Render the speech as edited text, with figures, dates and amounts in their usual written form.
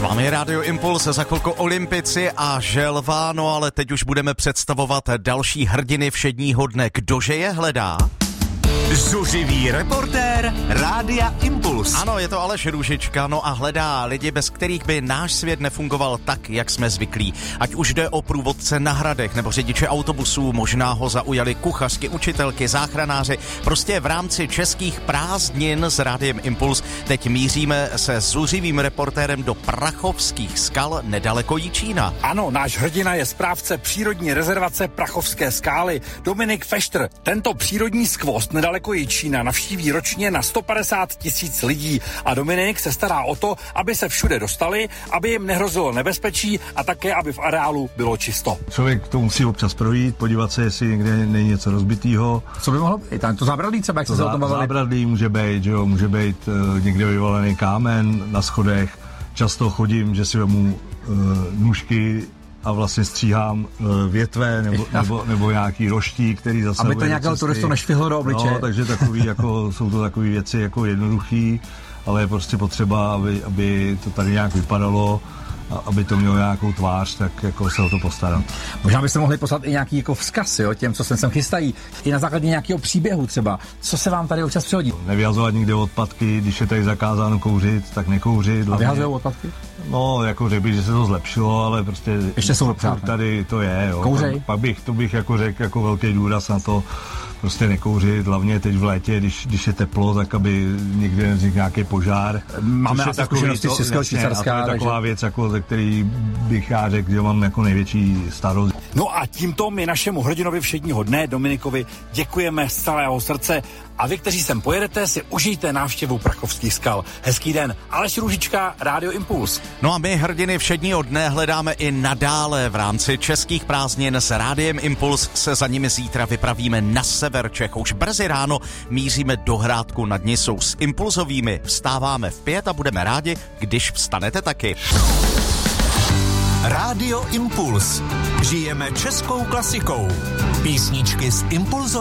vámi je Radio Impuls, za chvilku Olympici a želva, no ale teď už budeme představovat další hrdiny všedního dne. Kdože je hledá? Zuřivý reportér Rádia Impuls. Ano, je to Aleš Růžička, no a hledá lidi, bez kterých by náš svět nefungoval tak, jak jsme zvyklí. Ať už jde o průvodce na hradech nebo řidiče autobusů, možná ho zaujali kuchařky, učitelky, záchranáři. Prostě v rámci českých prázdnin s Rádiem Impuls teď míříme se zuřivým reportérem do Prachovských skal nedaleko Jičína. Ano, náš hrdina je správce přírodní rezervace Prachovské skály, Dominik Feštr. Tento přírodní skvost nedaleko Jičína navštíví ročně na 150 000 lidí a Dominik se stará o to, aby se všude dostali, aby jim nehrozilo nebezpečí a také, aby v areálu bylo čisto. Člověk to musí občas projít, podívat se, jestli někde není něco rozbitýho. Co by mohlo být? To zábradlí třeba, jak se o tom bavili? Zábradlí může být, jo, může být někde vyvalený kámen na schodech. Často chodím, že si vemu nůžky a vlastně stříhám větve nebo nějaký roští, který zase... Aby to nějakého turistu nešvihlo do obličeje. No, takže jsou to takové věci jako jednoduchý, ale je prostě potřeba, aby to tady nějak vypadalo, aby to mělo nějakou tvář, tak jako se o to postarat. Možná byste mohli poslat i nějaký jako vzkaz, jo, těm, co sem chystají, i na základě nějakého příběhu třeba. Co se vám tady občas přihodí? Nevyhazovat nikde odpadky, když je tady zakázáno kouřit, tak nekouřit. A vyhazujou odpadky? No, jako řekl bych, že se to zlepšilo, ale prostě... Ještě jsou tady to je, jo. Kouřej? Pak bych jako řekl jako velký důraz na to, prostě nekouřit, hlavně teď v létě, když je teplo, tak aby nikdy nevznikl nějaký požár. Máme asi zkušenosti z Českého Švýcarska. To je taková věc, jako, ze který bych já řekl, že mám jako největší starost. No a tímto my našemu hrdinovi všedního dne, Dominikovi, děkujeme z celého srdce a vy, kteří sem pojedete, si užijte návštěvu Prachovských skal. Hezký den, Aleš Růžička, Radio Impuls. No a my hrdiny všedního dne hledáme i nadále. V rámci českých prázdnin s Rádiem Impuls se za nimi zítra vypravíme na sever Čech. Už brzy ráno míříme do Hrádku nad Nisou. S impulzovými vstáváme v 5 a budeme rádi, když vstanete taky. Rádio Impuls. Žijeme českou klasikou. Písničky z Impulzových